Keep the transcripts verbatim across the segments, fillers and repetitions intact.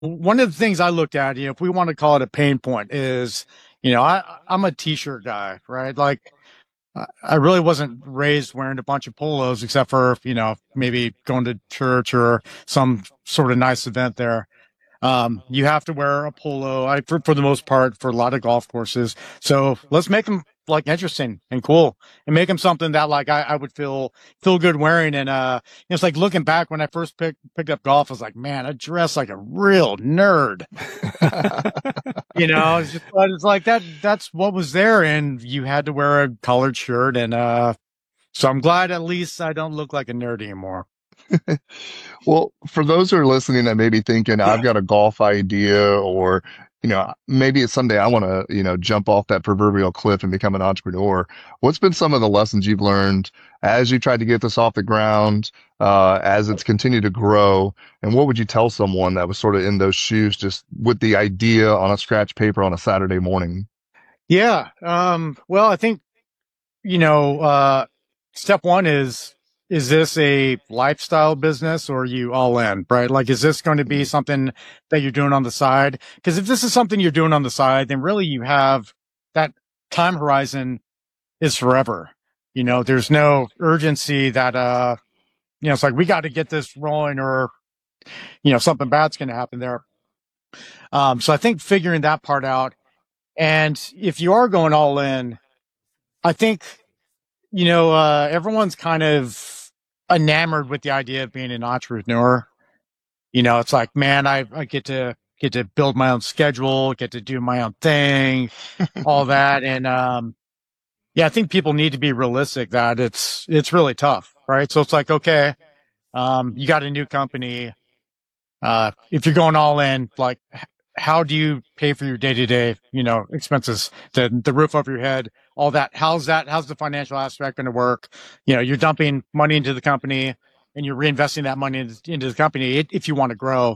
One of the things I looked at, you know, if we want to call it a pain point, is, you know, I I'm a t-shirt guy, right? Like I I really wasn't raised wearing a bunch of polos, except for, you know, maybe going to church or some sort of nice event there. Um, you have to wear a polo, I, for, for the most part, for a lot of golf courses. So let's make them like interesting and cool, and make them something that like I, I would feel feel good wearing. And uh, it's like looking back when I first picked picked up golf, I was like, man, I dress like a real nerd. You know, it's just but it's like that. That's what was there, and you had to wear a collared shirt, and uh, so I'm glad at least I don't look like a nerd anymore. Well, for those who are listening that may be thinking, I've got a golf idea, or, you know, maybe it's someday I want to, you know, jump off that proverbial cliff and become an entrepreneur. What's been some of the lessons you've learned as you tried to get this off the ground, uh, as it's continued to grow? And what would you tell someone that was sort of in those shoes, just with the idea on a scratch paper on a Saturday morning? Yeah. Um, well, I think you know, uh, step one is, is this a lifestyle business or are you all in, right? Like, is this going to be something that you're doing on the side? Because if this is something you're doing on the side, then really you have that time horizon is forever. You know, there's no urgency that, uh, you know, it's like we got to get this rolling or, you know, something bad's going to happen there. Um, so I think figuring that part out. And if you are going all in, I think you know, uh, everyone's kind of enamored with the idea of being an entrepreneur. You know, it's like, man, I, I get to get to build my own schedule, get to do my own thing, all that. And, um, yeah, I think people need to be realistic that it's, it's really tough, right? So it's like, okay, um, you got a new company. Uh, if you're going all in, like, how do you pay for your day to day, you know, expenses, the, the roof over your head, all that? How's that? How's the financial aspect going to work? You know, you're dumping money into the company and you're reinvesting that money into the company if you want to grow.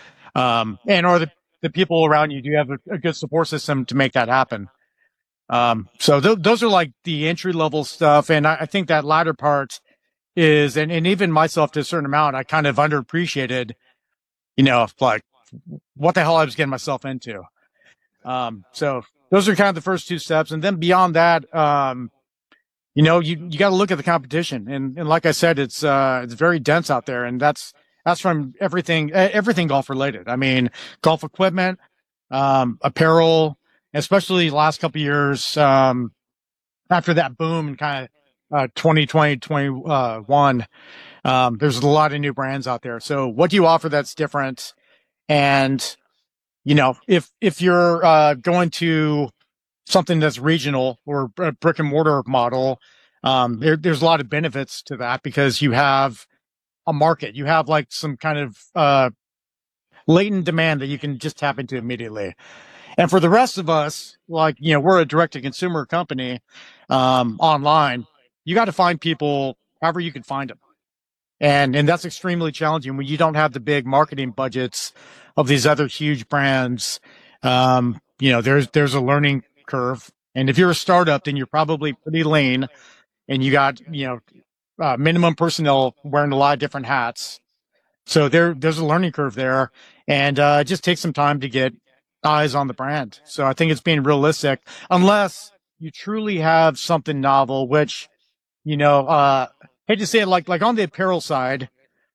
Um, and or the, the people around you, do you have a, a good support system to make that happen? Um, so th- those are like the entry level stuff. And I, I think that latter part is, and, and even myself to a certain amount, I kind of underappreciated, you know, like what the hell I was getting myself into. Um, so those are kind of the first two steps. And then beyond that, um, you know, you, you got to look at the competition. And, and like I said, it's, uh, it's very dense out there. And that's, that's from everything, everything golf related. I mean, golf equipment, um, apparel, especially the last couple of years, um, after that boom in kind of, uh, twenty twenty, twenty-one, um, there's a lot of new brands out there. So what do you offer that's different? And, you know, if, if you're, uh, going to something that's regional or a brick and mortar model, um, there, there's a lot of benefits to that because you have a market, you have like some kind of, uh, latent demand that you can just tap into immediately. And for the rest of us, like, you know, we're a direct to consumer company, um, online, you got to find people however you can find them. And, and that's extremely challenging when you don't have the big marketing budgets of these other huge brands. Um, you know, there's, there's a learning curve. And if you're a startup, then you're probably pretty lean and you got, you know, uh, minimum personnel wearing a lot of different hats. So there, there's a learning curve there, and uh, it just takes some time to get eyes on the brand. So I think it's being realistic, unless you truly have something novel, which you know, uh, hate to say it, like like on the apparel side,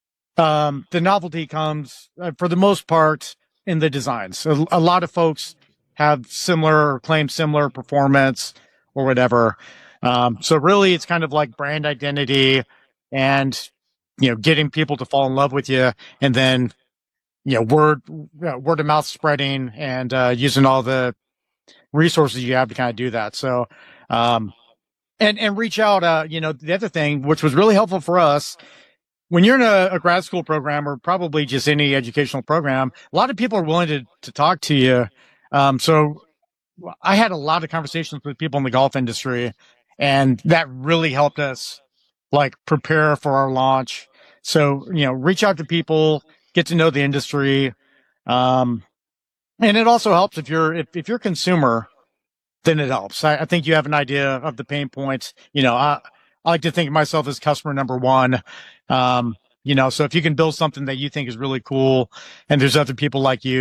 um, the novelty comes uh, for the most part in the designs. A, a lot of folks have similar or claim similar performance or whatever. Um, so really, it's kind of like brand identity and you know getting people to fall in love with you, and then you know word uh, word of mouth spreading and uh, using all the resources you have to kind of do that. So. Um, and and reach out. Uh, you know, the other thing, which was really helpful for us, when you're in a, a grad school program or probably just any educational program, a lot of people are willing to to talk to you. Um, so I had a lot of conversations with people in the golf industry, and that really helped us like prepare for our launch. So you know, reach out to people, get to know the industry, um, and it also helps if you're if, if you're a consumer, then it helps. I, I think you have an idea of the pain points. You know, I, I like to think of myself as customer number one. Um, You know, so if you can build something that you think is really cool and there's other people like you